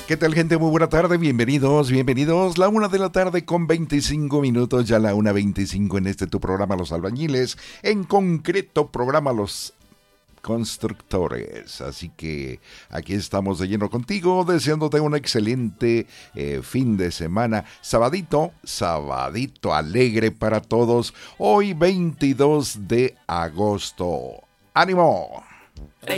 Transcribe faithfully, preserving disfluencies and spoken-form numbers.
¿Qué tal, gente? Muy buena tarde, bienvenidos, bienvenidos. La una de la tarde con veinticinco minutos, ya la una veinticinco en este tu programa Los Albañiles, en concreto programa Los Constructores. Así que aquí estamos de lleno contigo, deseándote un excelente eh, fin de semana. Sabadito, sabadito alegre para todos. Hoy veintidós de agosto. ¡Ánimo!